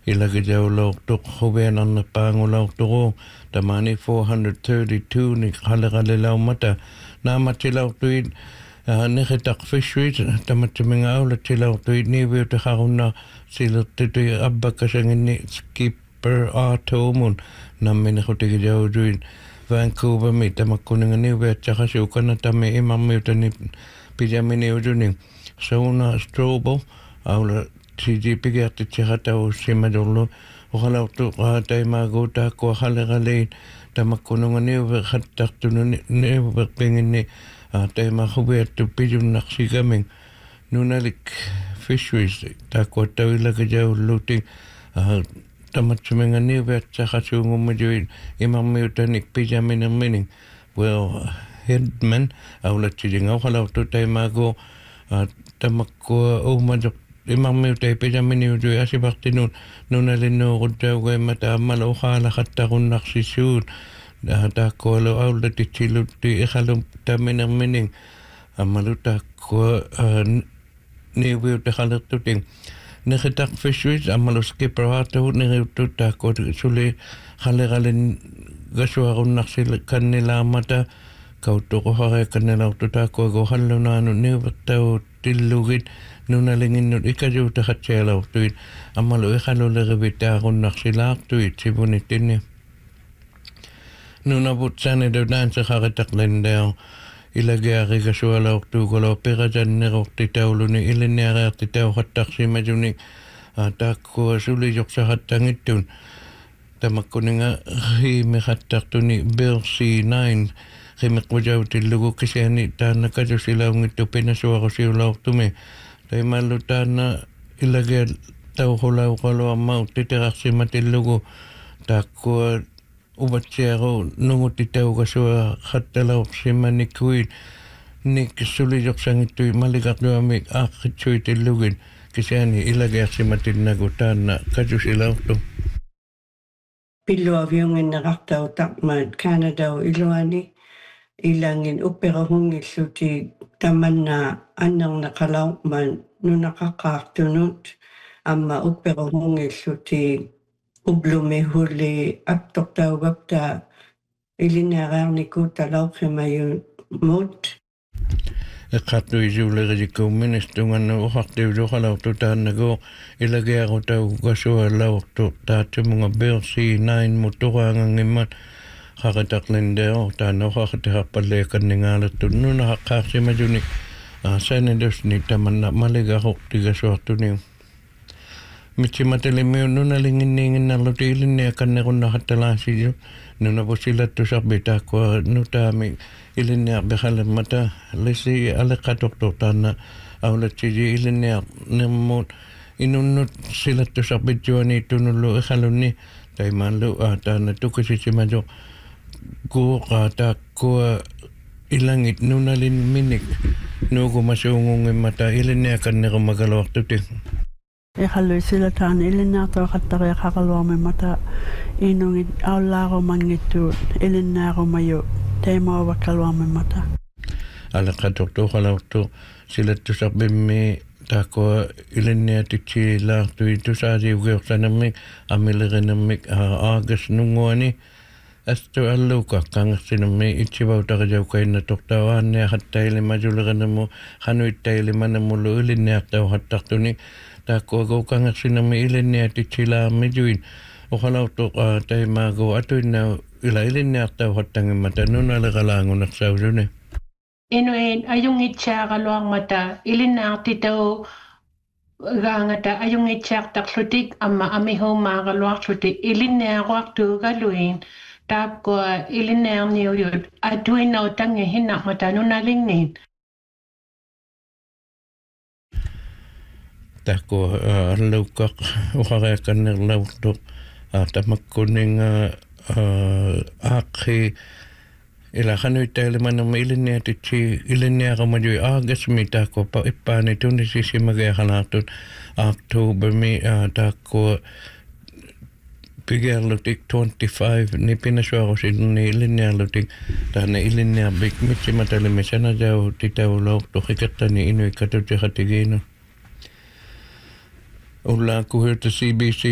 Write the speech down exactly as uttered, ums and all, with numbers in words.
ilagi jau lauktuk hovean anna paangu laukturo tamani four hundred thirty-two ni khalekale laumata naamati lauktuit nehetak fisheries tamatminga aula tilauktuit ni viuta haruna siluttuti abbakasangini skipper atomun nammine khutigi jau duin Vancouver mi tamakkuninga ni viatchakasukana tamme imammiutani pijamini uduni sauna strobo aula Siji pigiatti tsehatau simadullu uhalautu qaatai maaguutaa kua khalegalein tamakkununga niuve khattartunu niuve pingini taima hubiattu pijunnaqsigaming nunalik fisheries taakua tawilaka jaulluti tamatsumenga niuve atsakhasuungummajuin imammiutanik pijaminermining well headman aulatsijinga uhalautu taimaagu tamakkua uumajok imammiutai pijaminiutui asipaqtinun nunalinnuuquttaugai mata ammala uqaala qattaqunnaqsissuut taakkualu aullatitsillutti iqalum tamminermining ammalu taakkua niuviuta qalertuting neqitaq fisheries ammalu skipperatuut neriuttut taakkua suli qaleqalin gasuaqunnaqsil kannilaamata kauttuqohare kannilautu taakkua gohallunaanu niuvertau tillugit nunalinginnut ikajuuta khatsealautuit ammalu iqalulerivitaaqunnaqsilaartuit sivunittinni nunavut sanedunaanseqaritaqlindao ilagiarigasualaortuugolo pirajannerortitauluni ilinniareartitau qattaqsimajuni taakkua sulijoqsahattangittun tamakkuninga hiimiqattartuni bill C nine qimeqqujautilugu kisiani taanna kajusilaungittu pinasuaqusiulaortumi taimallu taanna ilagia tauqulauqaluammau titeraqsimatillugu taakkua uvatsiaru nungutitaugasua qattalaorsimanikuit nik sulijoqsangittui malikaqluamik aaqqitsuitillugin kisiani ilagiarsimatinnagu taanna kajusilaortu pilluaviunginnaqartau taqmaat Kanadau iluani ilangin uperahungilluti tamanna annerneqalaurman nunaqaqqaartunut amma uperahungilluti ublumihuli attortaugapta ilinearaarnikut talauqimayun mut eqqartu isuulerikkuumministungannu uqartiuluqalautu taannagu ilagiarutau gasualaortu taatimunga bill C nine mutuqaangangimmat qaqitaqlindeo taanoqaqtiharpalleekanningaalattun nunahaqqaarsimajuni sanedusni tamanna maligaruqtigasuartuni mitsimatellimiu nunalinginniinginnarluti ilinniakannerunnaqattalaasiyu nunavusilattusarpi taakkua nutaami ilinniarpiqalemmata lisi aleqqatortor taanna aulatsiji ilinniarnermuut inunnut silattusarpitsuani tunullu iqalunni taimaallu taanna tukisisimajo kuuqa taakkua ilangit nunalin minik nuugumasuungungimmata ilinniakannerumagaluartuti iqallu silataana ilinniartoqattariaqaqaluarmimmata inungit aullaarumanngittuut ilinniarumayu taimauvakkaluarmimmata aleqqatortuuqalaortu silattusarpimmi taakkua ilinniatitsilaartui tusaasiugiorsanermik amilerinermik aagas nunguani astu alluka kangassinermi itsivautaqijaukainnatortauaannia hattailimajulernermu qanuittailimanermullu ilinniartauhattartuni taakkua goukangassinermi ilinniatitsilaarmijuin uqalautu taimaagu atuinnau ila ilinniartauhattangimmata nunaleqalaangunersaussuni inuin ayungitsaaqaluarmata ilinnaartitau gaangata ayungitsaaqtarlutik amma amihuumaaqaluarluti ilinniaruartuugaluin taakkua ilinniarniuyut atuinnau tangi hinnaqmata nunalingniin taakkua allukkaq uqariakannerlaurtuq tamakkuninga aaqi ila qanuittailimanerma ilinniatitsi ilinniaqamajui aagasmi taakkua pa ippaani tunisisimagiaqalaartut Octobermi taakkua pigiarlutik twenty-five ni pinasuarusinni ilinniarlutik taana ilinniarbik mitsimatalimi sanajau titauloortu qiqattani inuikkatutiqatigiinu ullaakku hirta C B C